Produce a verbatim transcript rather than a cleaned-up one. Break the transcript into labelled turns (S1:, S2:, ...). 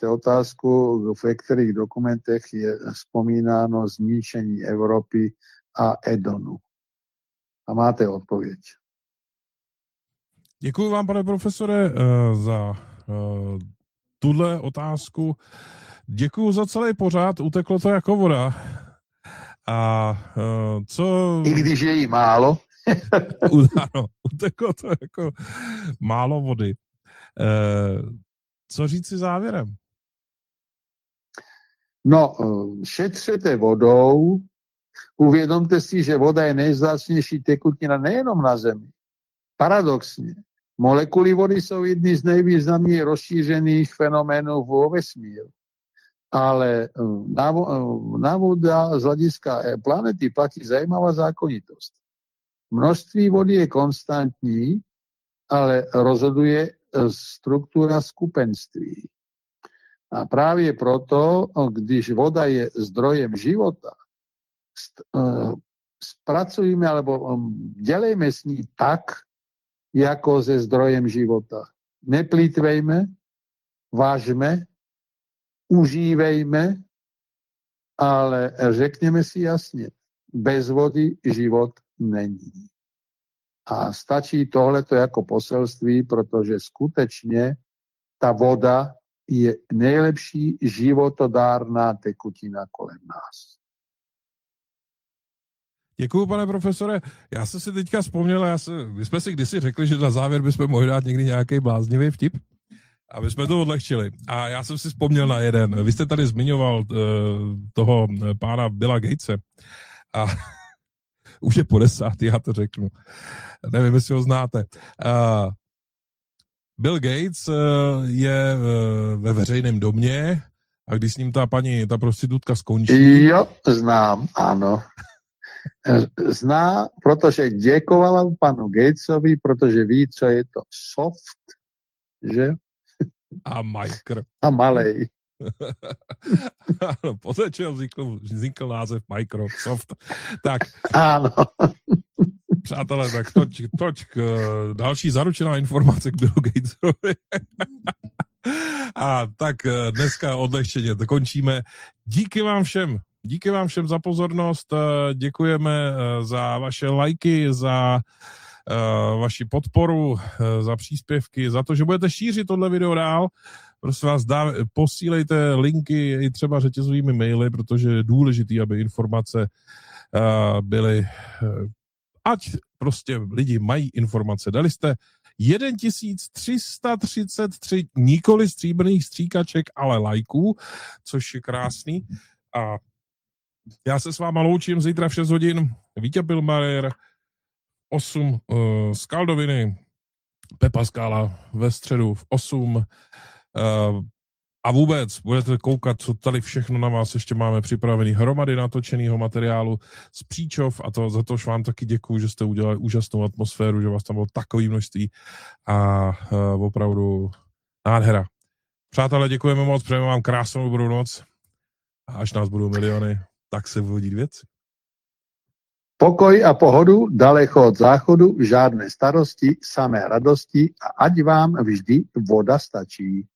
S1: položte otázku, ve kterých dokumentech je vzpomínáno zničení Evropy a Edonu. A máte odpověď.
S2: Děkuji vám, pane profesore, za tuhle otázku. Děkuji za celý pořád, uteklo to jako voda. A co...
S1: I když je jí málo.
S2: Ano, uteklo to jako málo vody. Co říct si závěrem?
S1: No, šetřete vodou, uvědomte si, že voda je nejvzácnější tekutina nejenom na Zemi. Paradoxně, molekuly vody jsou jedny z nejvýznamněji rozšířených fenoménů vo vesmíru. Ale na voda z hlediska planety platí zajímavá zákonitost. Množství vody je konstantní, ale rozhoduje struktura skupenství. A právě proto, když voda je zdrojem života, spracujeme alebo dělejme s ní tak, jako se zdrojem života. Neplýtvejme, vážme, užívejme, ale řekněme si jasně, bez vody život není. A stačí tohleto jako poselství, protože skutečně ta voda je nejlepší životodárná tekutina kolem nás.
S2: Děkuju, pane profesore. Já jsem si teďka vzpomněl, já se, my jsme si kdysi řekli, že na závěr bychom mohli dát někdy nějaký bláznivý vtip, aby jsme to odlehčili. A já jsem si vzpomněl na jeden. Vy jste tady zmiňoval uh, toho pána Billa Gatese. A už je po desátý, já to řeknu. Nevím, jestli ho znáte. Uh, Bill Gates uh, je uh, ve veřejném domě a když s ním ta paní, ta prostitutka skončí...
S1: Jo, znám, ano. Zná, protože děkovala panu Gatesovi, protože ví, co je to soft, že?
S2: A micro.
S1: A malej.
S2: Ano, poté, čeho vznikl, vznikl název Microsoft. Tak.
S1: Ano.
S2: Přátelé, tak toč, toč k, další zaručená informace k Billu Gatesovi. A tak dneska odlehčeně to končíme. Díky vám všem. Díky vám všem za pozornost. Děkujeme za vaše lajky, za vaši podporu, za příspěvky, za to, že budete šířit tohle video dál. Prosím vás, dá, posílejte linky i třeba řetězovými maily, protože je důležité, aby informace byly, ať prostě lidi mají informace. Dali jste tisíc tři sta třicet tři nikoli stříbrných stříkaček, ale lajků, což je krásný. A já se s váma loučím zítra v šest hodin. Vítě Pilmajer, osm uh, Skaldoviny, Pepa Skála ve středu v osm. Uh, a vůbec budete koukat, co tady všechno na vás ještě máme připravený. Hromady natočeného materiálu z Příčov a to, za to vám taky děkuju, že jste udělali úžasnou atmosféru, že vás tam bylo takové množství a uh, opravdu nádhera. Přátelé, děkujeme moc, přejeme vám krásnou dobrou noc a až nás budou miliony, tak se budou dít věci.
S1: Pokoj a pohodu, daleko od záchodu, žádné starosti, samé radosti a ať vám vždy voda stačí.